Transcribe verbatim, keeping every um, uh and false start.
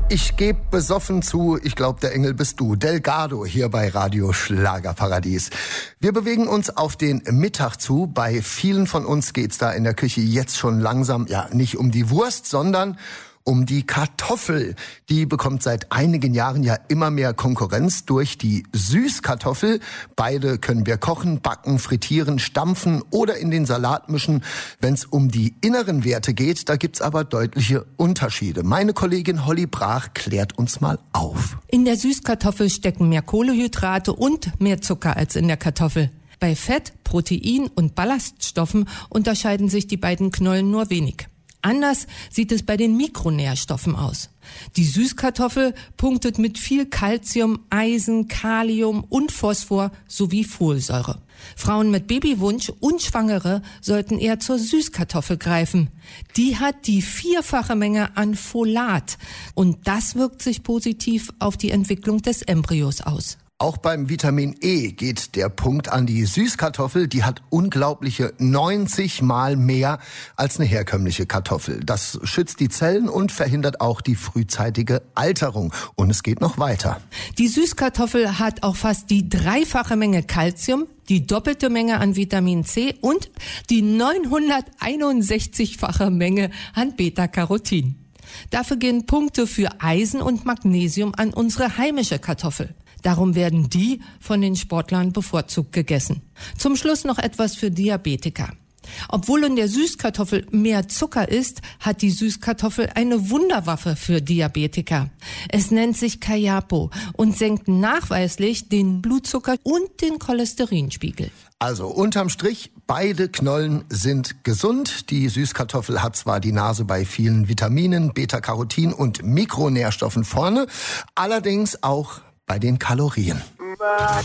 Ich gebe besoffen zu, ich glaube, der Engel bist du. Delgado hier bei Radio Schlagerparadies. Wir bewegen uns auf den Mittag zu. Bei vielen von uns geht's da in der Küche jetzt schon langsam, ja, nicht um die Wurst, sondern um die Kartoffel. Die bekommt seit einigen Jahren ja immer mehr Konkurrenz durch die Süßkartoffel. Beide können wir kochen, backen, frittieren, stampfen oder in den Salat mischen. Wenn es um die inneren Werte geht, da gibt's aber deutliche Unterschiede. Meine Kollegin Holly Brach klärt uns mal auf. In der Süßkartoffel stecken mehr Kohlenhydrate und mehr Zucker als in der Kartoffel. Bei Fett, Protein und Ballaststoffen unterscheiden sich die beiden Knollen nur wenig. Anders sieht es bei den Mikronährstoffen aus. Die Süßkartoffel punktet mit viel Calcium, Eisen, Kalium und Phosphor sowie Folsäure. Frauen mit Babywunsch und Schwangere sollten eher zur Süßkartoffel greifen. Die hat die vierfache Menge an Folat und das wirkt sich positiv auf die Entwicklung des Embryos aus. Auch beim Vitamin E geht der Punkt an die Süßkartoffel. Die hat unglaubliche neunzig Mal mehr als eine herkömmliche Kartoffel. Das schützt die Zellen und verhindert auch die frühzeitige Alterung. Und es geht noch weiter. Die Süßkartoffel hat auch fast die dreifache Menge Calcium, die doppelte Menge an Vitamin C und die neunhunderteinundsechzig-fache Menge an Beta-Carotin. Dafür gehen Punkte für Eisen und Magnesium an unsere heimische Kartoffel. Darum werden die von den Sportlern bevorzugt gegessen. Zum Schluss noch etwas für Diabetiker. Obwohl in der Süßkartoffel mehr Zucker ist, hat die Süßkartoffel eine Wunderwaffe für Diabetiker. Es nennt sich Kayapo und senkt nachweislich den Blutzucker und den Cholesterinspiegel. Also unterm Strich, beide Knollen sind gesund. Die Süßkartoffel hat zwar die Nase bei vielen Vitaminen, Beta-Carotin und Mikronährstoffen vorne, allerdings auch bei den Kalorien.